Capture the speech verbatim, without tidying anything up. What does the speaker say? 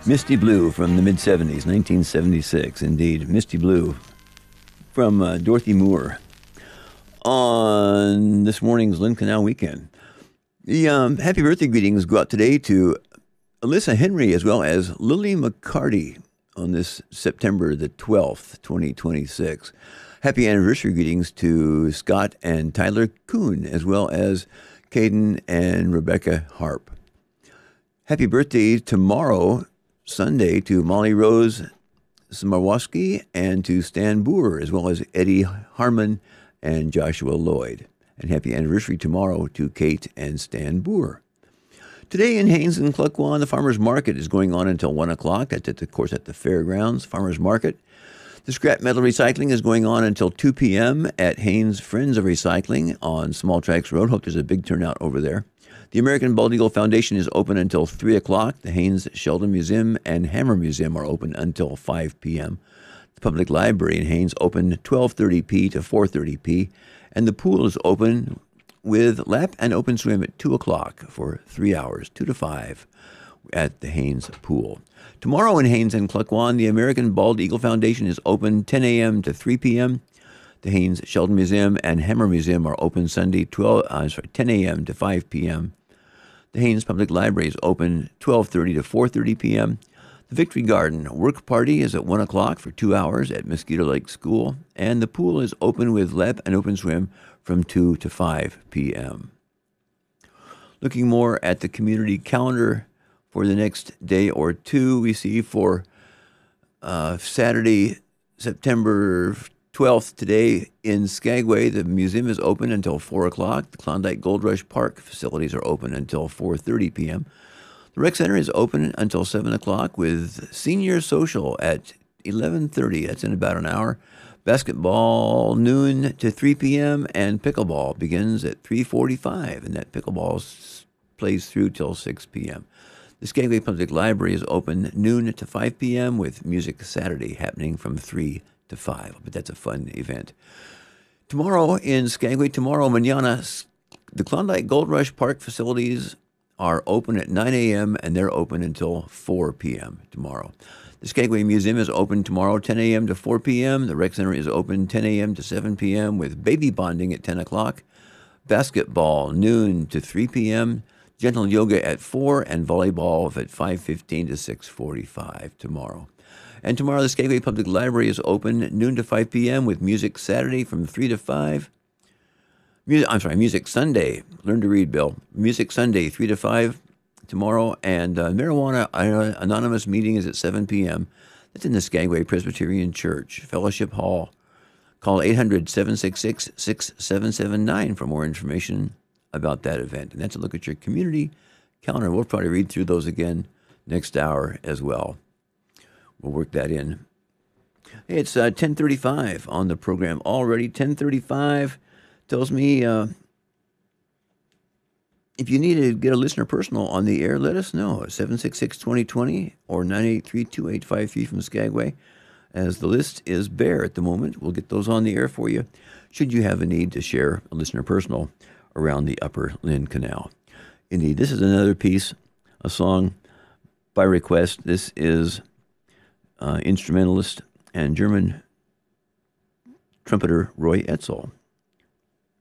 Misty Blue from the mid-seventies, nineteen seventy-six, indeed. Misty Blue from uh, Dorothy Moore on this morning's Lynn Canal Weekend. The um, happy birthday greetings go out today to Alyssa Henry as well as Lily McCarty on this September the twelfth, twenty twenty-six. Happy anniversary greetings to Scott and Tyler Kuhn as well as Caden and Rebecca Harp. Happy birthday tomorrow, Sunday, to Molly Rose Smarwowski and to Stan Boer, as well as Eddie Harmon and Joshua Lloyd. And happy anniversary tomorrow to Kate and Stan Boer. Today in Haines and Cluckwan, the Farmers Market is going on until one o'clock. That's, at, of course, at the Fairgrounds Farmers Market. The scrap metal recycling is going on until two p.m. at Haines Friends of Recycling on Small Tracks Road. Hope there's a big turnout over there. The American Bald Eagle Foundation is open until three o'clock. The Haines Sheldon Museum and Hammer Museum are open until five p.m. The Public Library in Haines open twelve thirty p to four thirty p. And the pool is open with lap and open swim at two o'clock for three hours, two to five at the Haines Pool. Tomorrow in Haines and Cluckwan, the American Bald Eagle Foundation is open ten a.m. to three p.m. The Haines Sheldon Museum and Hammer Museum are open Sunday twelve, uh, sorry, ten a.m. to five p.m. The Haines Public Library is open twelve thirty to four thirty p.m. The Victory Garden Work Party is at one o'clock for two hours at Mosquito Lake School. And the pool is open with lap and open swim from two to five p.m. Looking more at the community calendar for the next day or two, we see for uh, Saturday, September twelfth, today in Skagway, the museum is open until four o'clock. The Klondike Gold Rush Park facilities are open until four thirty p.m. The Rec Center is open until seven o'clock with Senior Social at eleven thirty. That's in about an hour. Basketball noon to three p.m. and pickleball begins at three forty-five, and that pickleball s- plays through till six p.m. The Skagway Public Library is open noon to five p.m. with Music Saturday happening from three to five. But that's a fun event. Tomorrow in Skagway, tomorrow, mañana, the Klondike Gold Rush Park facilities are open at nine a.m. and they're open until four p.m. tomorrow. The Skagway Museum is open tomorrow ten a.m. to four p.m. The Rec Center is open ten a.m. to seven p.m. with baby bonding at ten o'clock. Basketball noon to three p.m. Gentle yoga at four and volleyball at five fifteen to six forty-five tomorrow. And tomorrow, the Skagway Public Library is open noon to five p.m. with Music Saturday from three to five. Music, I'm sorry, Music Sunday. Learn to read, Bill. Music Sunday, three to five tomorrow. And uh, Marijuana Anonymous meeting is at seven p.m. That's in the Skagway Presbyterian Church, Fellowship Hall. Call eight hundred, seven six six, six seven seven nine for more information about that event. And that's a look at your community calendar. We'll probably read through those again next hour as well. We'll work that in. Hey, it's uh, ten thirty-five on the program already. ten thirty-five tells me uh, if you need to get a listener personal on the air, let us know. seven six six, two zero two zero or nine eight three, two eight five three from Skagway. As the list is bare at the moment, we'll get those on the air for you should you have a need to share a listener personal around the Upper Lynn Canal. Indeed, this is another piece, a song by request. This is Uh, instrumentalist and German trumpeter Roy Edsel.